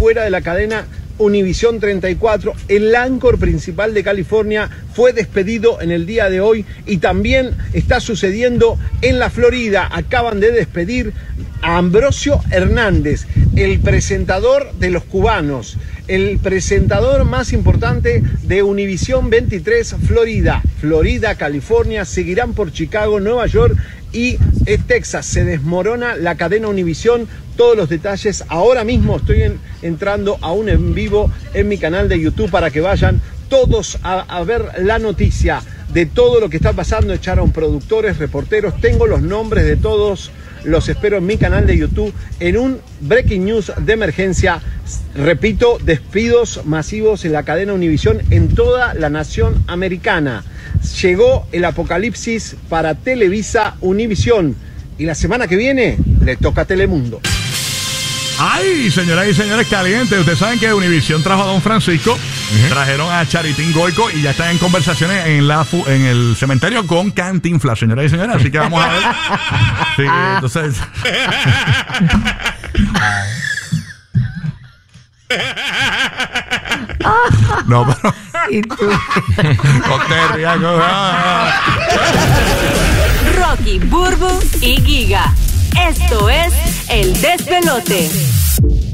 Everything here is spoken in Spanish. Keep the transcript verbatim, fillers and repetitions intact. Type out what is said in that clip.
fuera de la cadena Univisión treinta y cuatro, el áncor principal de California fue despedido en el día de hoy y también está sucediendo en la Florida. Acaban de despedir a Ambrosio Hernández, el presentador de los cubanos, el presentador más importante de Univisión veintitrés Florida. Florida, California, seguirán por Chicago, Nueva York y Texas. Se desmorona la cadena Univisión. Todos los detalles ahora mismo estoy en, entrando a un en vivo en mi canal de YouTube para que vayan todos a, a ver la noticia de todo lo que está pasando. Echaron productores, reporteros, tengo los nombres de todos, los espero en mi canal de YouTube en un breaking news de emergencia. Repito, despidos masivos en la cadena Univisión en toda la nación americana. Llegó el apocalipsis para Televisa Univisión y la semana que viene le toca a Telemundo. Ay, señoras y señores, caliente. Ustedes saben que Univisión trajo a Don Francisco, uh-huh. trajeron a Charitín Goico y ya están en conversaciones en la fu en el cementerio con Cantinflas, señoras y señores. Así que vamos a ver. Sí, entonces. No, pero. ¿Y tú? Rocky, Burbu y Giga. Esto es El Despelote.